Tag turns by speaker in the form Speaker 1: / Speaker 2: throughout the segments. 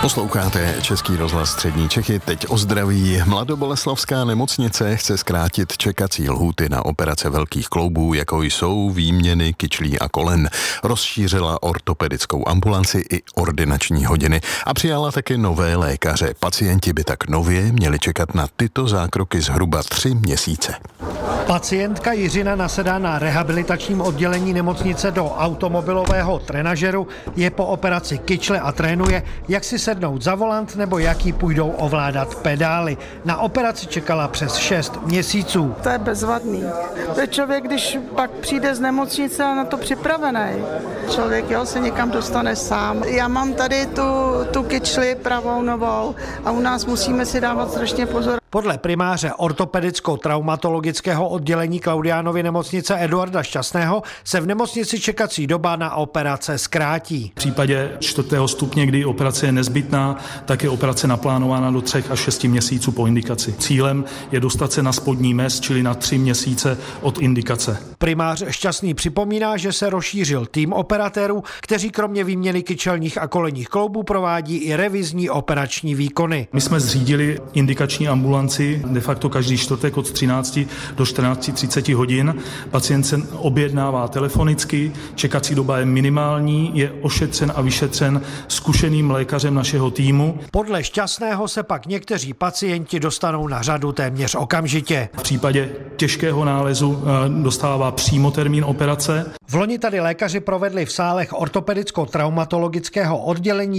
Speaker 1: Posloucháte Český rozhlas Střední Čechy, teď o zdraví. Mladoboleslavská nemocnice chce zkrátit čekací lhůty na operace velkých kloubů, jako jsou výměny kyčlí a kolen. Rozšířila ortopedickou ambulanci i ordinační hodiny a přijala taky nové lékaře. Pacienti by tak nově měli čekat na tyto zákroky zhruba 3 měsíce.
Speaker 2: Pacientka Jiřina nasedá na rehabilitačním oddělení nemocnice do automobilového trenažeru, je po operaci kyčle a trénuje, jak si sednout za volant nebo jak jí půjdou ovládat pedály. Na operaci čekala přes 6 měsíců.
Speaker 3: To je bezvadný. Člověk, když pak přijde z nemocnice a na to připravený, člověk se někam dostane sám. Já mám tady tu kyčli pravou novou a u nás musíme si dávat strašně pozor.
Speaker 2: Podle primáře ortopedicko-traumatologického oddělení Klaudiánovy nemocnice Eduarda Šťastného se v nemocnici čekací doba na operace zkrátí.
Speaker 4: V případě 4. stupně, kdy operace je nezbytná, tak je operace naplánována do 3 až 6 měsíců po indikaci. Cílem je dostat se na spodní mez, čili na 3 měsíce od indikace.
Speaker 2: Primář Šťastný připomíná, že se rozšířil tým operatérů, kteří kromě výměny kyčelních a kolenních kloubů provádí i revizní operační výkony.
Speaker 4: My jsme zřídili indikační ambulanci de facto každý čtvrtek od 13 do 14:30 hodin. Pacient se objednává telefonicky, čekací doba je minimální, je ošetřen a vyšetřen zkušeným lékařem našeho týmu.
Speaker 2: Podle Šťastného se pak někteří pacienti dostanou na řadu téměř okamžitě.
Speaker 4: V případě těžkého nálezu dostává přímo termín operace.
Speaker 2: V loni tady lékaři provedli v sálech ortopedicko-traumatologického oddělení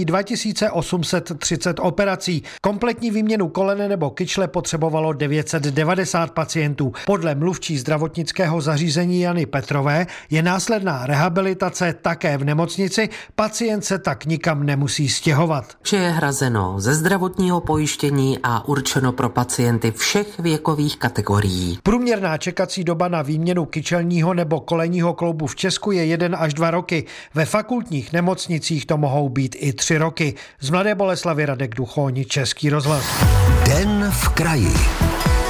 Speaker 2: 2830 operací. Kompletní výměnu kolene nebo kyčle potřebovalo 990 pacientů. Podle mluvčí zdravotnického zařízení Jany Petrové je následná rehabilitace také v nemocnici, pacient se tak nikam nemusí stěhovat.
Speaker 5: Vše je hrazeno ze zdravotního pojištění a určeno pro pacienty všech věkových kategorií.
Speaker 2: Průměrná čekací doba na výměnu kyčelního nebo kolenního kloubu v Česku je 1 až 2 roky. Ve fakultních nemocnicích to mohou být i 3 roky. Z Mladé Boleslavi Radek Duchoň, Český rozhlas.
Speaker 6: Den v kraji.